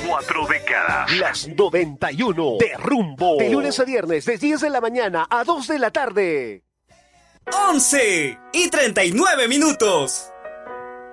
4 décadas. Las 91 de Rumbo. De lunes a viernes, de 10 de la mañana a 2 de la tarde. 11:39.